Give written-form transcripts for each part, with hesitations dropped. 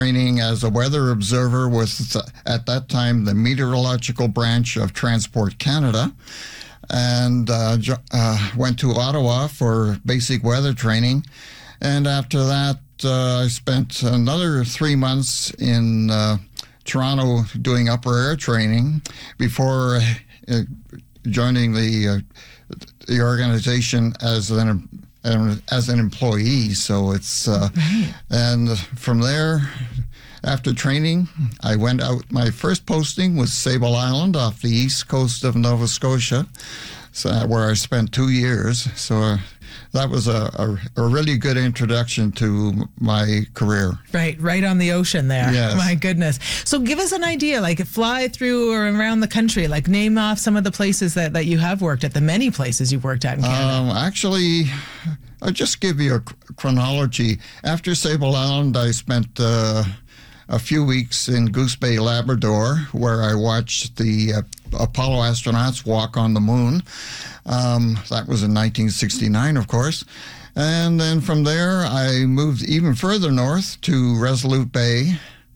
training as a weather observer with, at that time, the Meteorological Branch of Transport Canada, and went to Ottawa for basic weather training. And after that, I spent another 3 months in Toronto doing upper air training before joining the organization as an employee. So it's and from there, after training, I went out. My first posting was Sable Island off the east coast of Nova Scotia, where I spent 2 years. So that was a really good introduction to my career. Right on the ocean there. Yes. My goodness. So give us an idea, like fly through or around the country, like name off some of the places that you have worked at, the many places you've worked at in Canada. Actually, I'll just give you a chronology. After Sable Island, I spent a few weeks in Goose Bay, Labrador, where I watched the Apollo astronauts walk on the moon. That was in 1969, of course. And then from there, I moved even further north to Resolute Bay,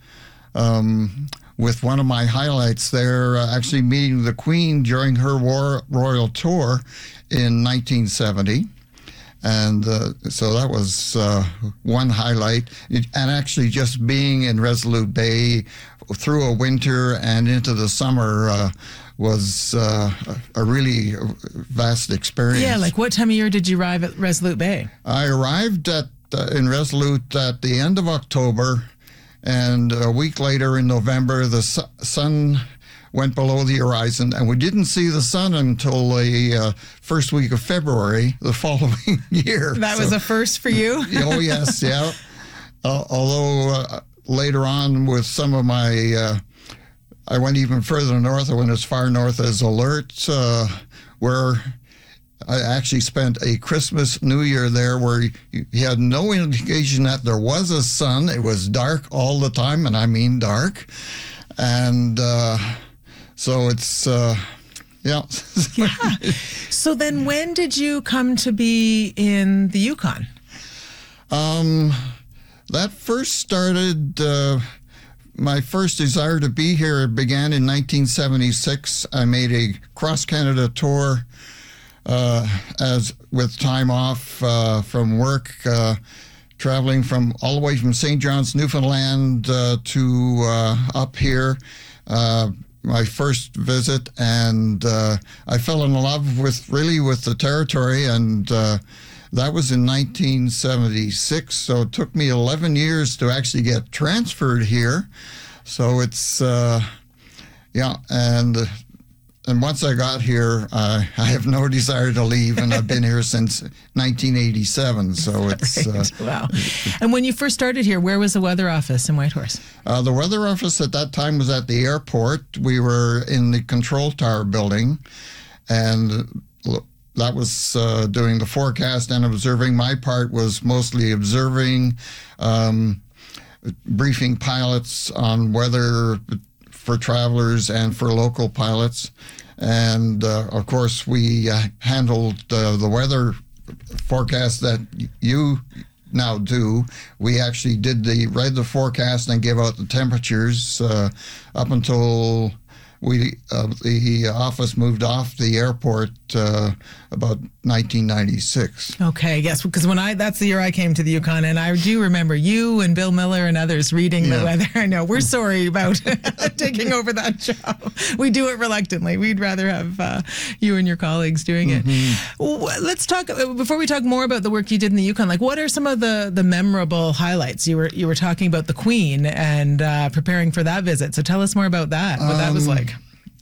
with one of my highlights there, actually meeting the Queen during her royal tour in 1970. And so that was one highlight. And actually just being in Resolute Bay through a winter and into the summer was a really vast experience. Yeah, like what time of year did you arrive at Resolute Bay? I arrived in Resolute at the end of October, and a week later in November, the sun went below the horizon, and we didn't see the sun until the first week of February the following year. That was a first for you? Oh, yes, yeah. Although later on with some of my, I went even further north. I went as far north as Alert, where I actually spent a Christmas, New Year there where you had no indication that there was a sun. It was dark all the time, and I mean dark. And so it's, yeah. Yeah. So then when did you come to be in the Yukon? That first started, my first desire to be here began in 1976. I made a cross-Canada tour with time off from work, traveling from all the way from St. John's, Newfoundland to up here. My first visit, and I fell in love with the territory, and that was in 1976. So it took me 11 years to actually get transferred here. So it's yeah, and once I got here, I have no desire to leave, and I've been here since 1987. So it's right. Wow. And when you first started here, where was the weather office in Whitehorse? The weather office at that time was at the airport. We were in the control tower building, and that was doing the forecast and observing. My part was mostly observing, briefing pilots on weather for travelers and for local pilots. And of course, we handled the weather forecast that you now do. We actually read the forecast and gave out the temperatures up until the office moved off the airport about 1996. Okay, yes, because that's the year I came to the Yukon, and I do remember you and Bill Miller and others reading the weather. I know, we're sorry about taking over that job. We do it reluctantly. We'd rather have you and your colleagues doing it. Let's talk, before we talk more about the work you did in the Yukon, like what are some of the memorable highlights? You were talking about the Queen and preparing for that visit, so tell us more about that, what that was like.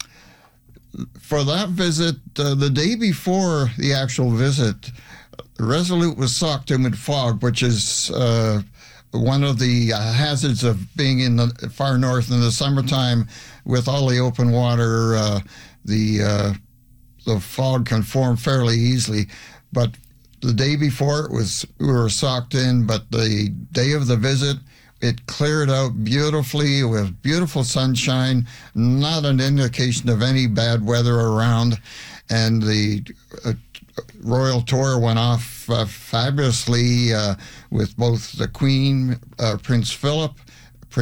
For that visit, the day before the actual visit, Resolute was socked in with fog, which is one of the hazards of being in the far north in the summertime. With all the open water, the fog can form fairly easily. But the day before, we were socked in, but the day of the visit, it cleared out beautifully with beautiful sunshine, not an indication of any bad weather around. And the royal tour went off fabulously with both the Queen, Prince Philip,